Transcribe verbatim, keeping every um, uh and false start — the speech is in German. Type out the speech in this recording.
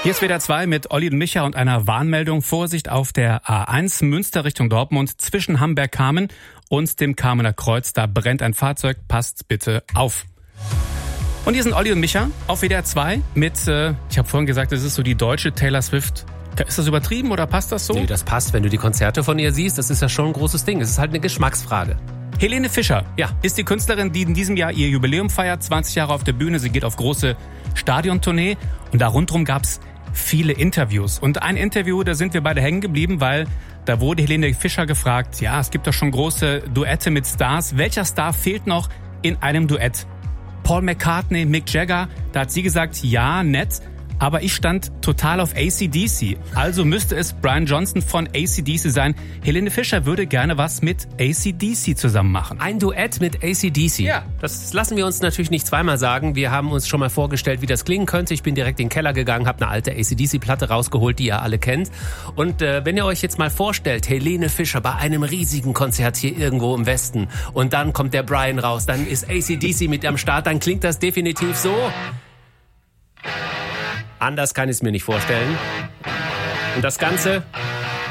Hier ist W D R zwei mit Olli und Micha und einer Warnmeldung. Vorsicht auf der A eins Münster Richtung Dortmund zwischen Hamberg-Kamen und dem Kamener Kreuz. Da brennt ein Fahrzeug. Passt bitte auf. Und hier sind Olli und Micha auf W D R zwei mit, äh, ich habe vorhin gesagt, es ist so die deutsche Taylor Swift. Ist das übertrieben oder passt das so? Nee, das passt, wenn du die Konzerte von ihr siehst. Das ist ja schon ein großes Ding. Es ist halt eine Geschmacksfrage. Helene Fischer ja. ist die Künstlerin, die in diesem Jahr ihr Jubiläum feiert. zwanzig Jahre auf der Bühne. Sie geht auf große Stadiontournee. Und da rundherum gab's viele Interviews. Und ein Interview, da sind wir beide hängen geblieben, weil da wurde Helene Fischer gefragt, ja, es gibt doch schon große Duette mit Stars. Welcher Star fehlt noch in einem Duett? Paul McCartney, Mick Jagger, da hat sie gesagt, ja, nett. Aber ich stand total auf A C D C. Also müsste es Brian Johnson von A C D C sein. Helene Fischer würde gerne was mit A C D C zusammen machen. Ein Duett mit A C D C? Ja. Das lassen wir uns natürlich nicht zweimal sagen. Wir haben uns schon mal vorgestellt, wie das klingen könnte. Ich bin direkt in den Keller gegangen, habe eine alte A C D C-Platte rausgeholt, die ihr alle kennt. Und äh, wenn ihr euch jetzt mal vorstellt, Helene Fischer bei einem riesigen Konzert hier irgendwo im Westen und dann kommt der Brian raus, dann ist A C D C mit am Start, dann klingt das definitiv so. Anders kann ich es mir nicht vorstellen. Und das Ganze